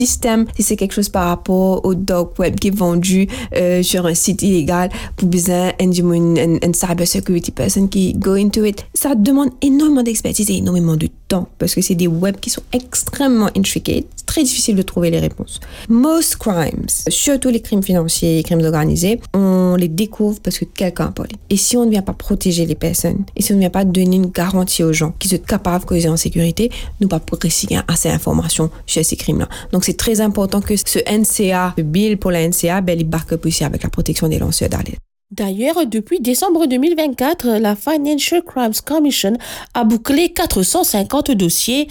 système, si c'est quelque chose par rapport au dark web qui est vendu sur un site illégal, pour besoin une cyber security person qui go into it. Ça demande énormément d'expertise et énormément de temps parce que c'est des webs qui sont extrêmement intricate. C'est très difficile de trouver les réponses. Most crimes, surtout les crimes financiers, les crimes organisés, on les découvre parce que quelqu'un a parlé. Et si on ne vient pas protéger les personnes, et si on ne vient pas donner une garantie aux gens qui sont capables de causer en sécurité, nous ne pouvons pas réciter assez d'informations sur ces crimes-là. Donc c'est très important que ce NCA, le bill pour la NCA, il back up aussi avec la protection des lanceurs d'alerte. D'ailleurs, depuis décembre 2024, la Financial Crimes Commission a bouclé 450 dossiers.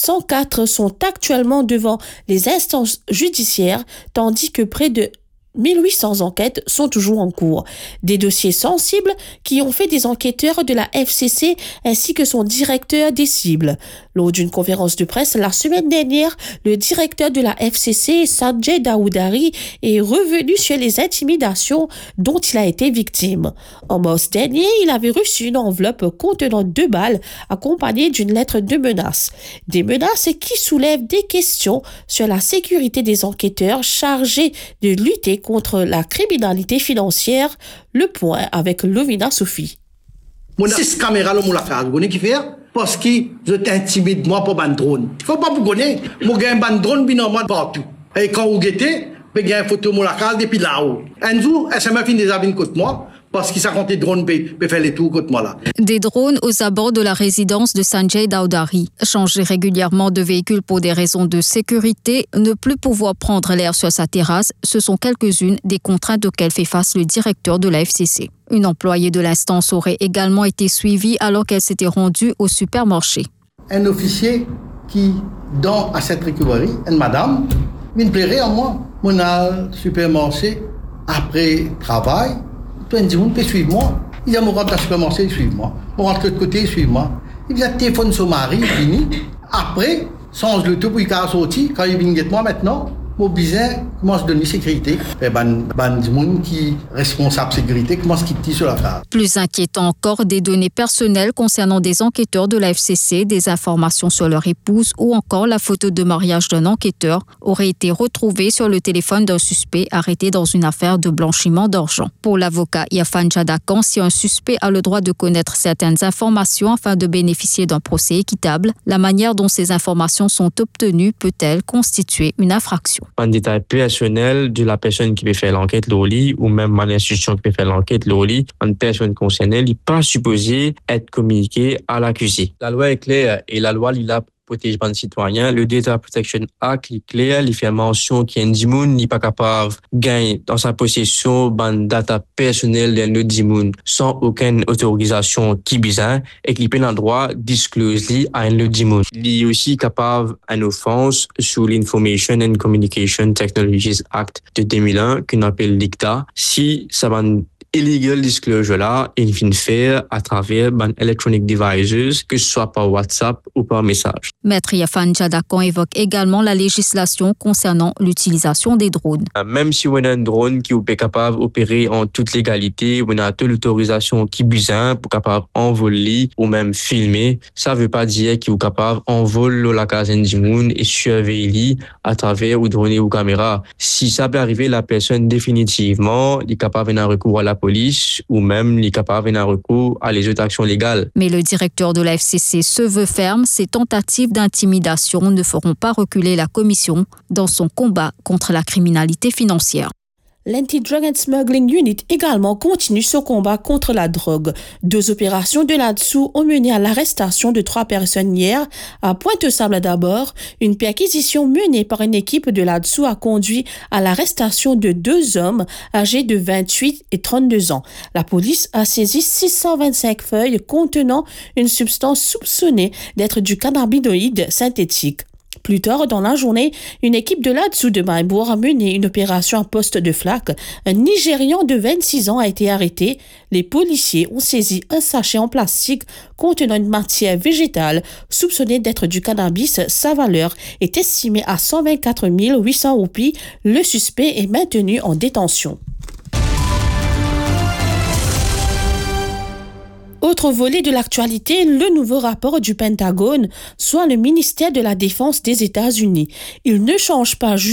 104 sont actuellement devant les instances judiciaires, tandis que près de 1800 enquêtes sont toujours en cours. Des dossiers sensibles qui ont fait des enquêteurs de la FCC ainsi que son directeur des cibles. Lors d'une conférence de presse la semaine dernière, le directeur de la FCC, Sanjay Daoudari, est revenu sur les intimidations dont il a été victime. En mars dernier, il avait reçu une enveloppe contenant 2 balles accompagnée d'une lettre de menace. Des menaces qui soulèvent des questions sur la sécurité des enquêteurs chargés de lutter contre la criminalité financière. Le point avec Lovina Sophie. Mon 6 caméras, mon affaire, vous connaissez qui fait? Parce que je t'intimide moi pour ban drone. Il faut pas vous connaître. Moi j'ai un ban drone binalement partout. Et quand vous guettez, il y a une photo de la case depuis là-haut. Un jour, SMS fin des avis contre moi. Parce qu'ils s'accordent des drones pour faire les tours contre moi là. Des drones aux abords de la résidence de Sanjay Daoudari. Changer régulièrement de véhicule pour des raisons de sécurité, ne plus pouvoir prendre l'air sur sa terrasse, ce sont quelques-unes des contraintes auxquelles fait face le directeur de la FCC. Une employée de l'instance aurait également été suivie alors qu'elle s'était rendue au supermarché. Un officier qui, dans à cette recovery, une madame, il me plairait à moi. Mon supermarché, après travail, tout le monde peut suivre moi. Il y a mon rentre dans le supermarché, suivre-moi. Mon rentre de l'autre côté, suivre-moi. Il vient téléphone sur mari, fini. Après, change le tout pour qu'il sortir. Quand il vient moi maintenant, mon business commence à donner sécurité. Et du monde qui est responsable de sécurité commence à quitter sur la phase. Plus inquiétant encore, des données personnelles concernant des enquêteurs de la FCC, des informations sur leur épouse ou encore la photo de mariage d'un enquêteur auraient été retrouvées sur le téléphone d'un suspect arrêté dans une affaire de blanchiment d'argent. Pour l'avocat Yafan Jadakan, si un suspect a le droit de connaître certaines informations afin de bénéficier d'un procès équitable, la manière dont ces informations sont obtenues peut-elle constituer une infraction. Un détail personnel de la personne qui peut faire l'enquête l'OLI ou même l'institution qui peut faire l'enquête l'OLI, une personne concernée n'est pas supposée être communiquée à l'accusé. La loi est claire et la loi il a protège les citoyens. Le Data Protection Act est clair, il fait mention qu'il y a un dimoun n'est pas capable de gagner dans sa possession ban data personnelle d'un autre dimoun sans aucune autorisation qui bizarre et qu'il peut le droit disclose à un autre dimoun. Il est aussi capable d'une offense sous l'Information and Communication Technologies Act de 2001 qu'on appelle l'ICTA. Si ça va illegal disclosure là, il vient faire à travers electronic devices, que ce soit par WhatsApp ou par message. Maître Yafan Jadakan évoque également la législation concernant l'utilisation des drones. Même si on a un drone qui est capable d'opérer en toute légalité, on a toute l'autorisation qui est besoin pour capable envoler ou même filmer, ça ne veut pas dire qu'il est capable d'envoler la case du monde et surveiller à travers ou drone ou caméra. Si ça peut arriver, la personne définitivement est capable d'un recours à la police ou même il est capable d'un recours à les autres actions légales. Mais le directeur de la FCC se veut ferme, ces tentatives d'intimidation ne feront pas reculer la commission dans son combat contre la criminalité financière. L'Anti-Drug and Smuggling Unit également continue son combat contre la drogue. 2 opérations de là-dessous ont mené à l'arrestation de 3 personnes hier à Pointe-Sable d'abord. Une perquisition menée par une équipe de là-dessous a conduit à l'arrestation de 2 hommes âgés de 28 et 32 ans. La police a saisi 625 feuilles contenant une substance soupçonnée d'être du cannabinoïde synthétique. Plus tard dans la journée, une équipe de là-dessous de Maïbourg a mené une opération à poste de flaque. Un Nigérian de 26 ans a été arrêté. Les policiers ont saisi un sachet en plastique contenant une matière végétale soupçonnée d'être du cannabis. Sa valeur est estimée à 124 800 roupies. Le suspect est maintenu en détention. Autre volet de l'actualité, le nouveau rapport du Pentagone, soit le ministère de la Défense des États-Unis. Il ne change pas